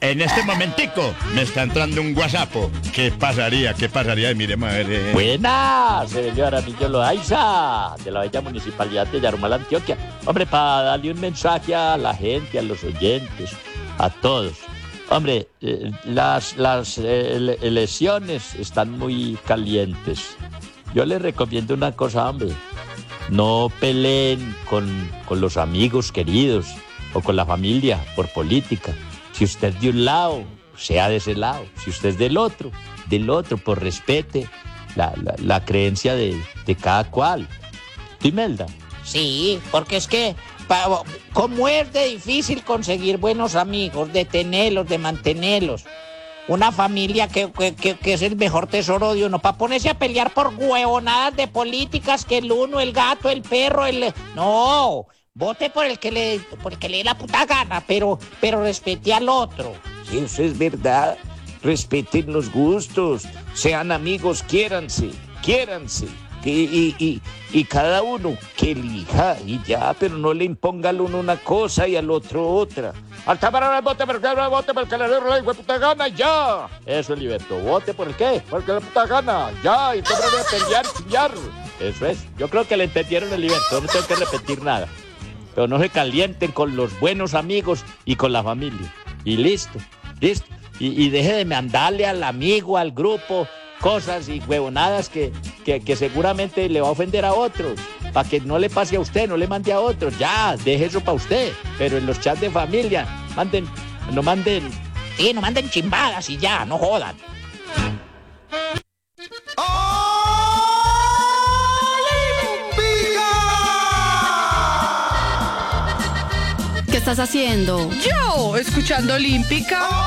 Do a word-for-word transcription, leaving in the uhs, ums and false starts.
En este momentico me está entrando un WhatsApp. ¿Qué pasaría? ¿Qué pasaría? Y mire, madre. Buenas, señor Aramillo Loaiza, de la bella municipalidad de Yarumal, Antioquia. Hombre, para darle un mensaje a la gente, a los oyentes, a todos. Hombre, eh, las, las eh, ele- elecciones están muy calientes. Yo les recomiendo una cosa, hombre. No peleen con, con los amigos queridos o con la familia por política. Si usted es de un lado, sea de ese lado. Si usted es del otro, del otro, por respete la, la, la creencia de, de cada cual. ¿Tú, Imelda? Sí, porque es que, pa- ¿cómo es de difícil conseguir buenos amigos, de tenerlos, de mantenerlos? Una familia que, que, que- que es el mejor tesoro de uno, para ponerse a pelear por huevonadas de políticas, que el uno, el gato, el perro, el... No, vote por el que le, por el que le dé la puta gana, pero, pero respete al otro. Sí, eso es verdad. Respeten los gustos, sean amigos, quiéranse, quiéranse. Y, y, y, y cada uno que elija y ya, pero no le imponga al uno una cosa y al otro otra. Alta para el vote, porque el vote, porque le doy la puta gana, ya. Eso, Liberto. ¿Vote por el qué? Porque la puta gana, ya. Y todo de pelear, chillar. Eso es. Yo creo que le entendieron el Liberto. No tengo que repetir nada. Pero no se calienten con los buenos amigos y con la familia. Y listo, listo. Y, y deje de mandarle al amigo, al grupo, cosas y huevonadas que, que, que seguramente le va a ofender a otros. Para que no le pase a usted, no le mande a otros. Ya, deje eso para usted. Pero en los chats de familia, manden, no manden. Sí, no manden chimbadas y ya, no jodan. ¿Qué estás haciendo? Yo, escuchando Olímpica.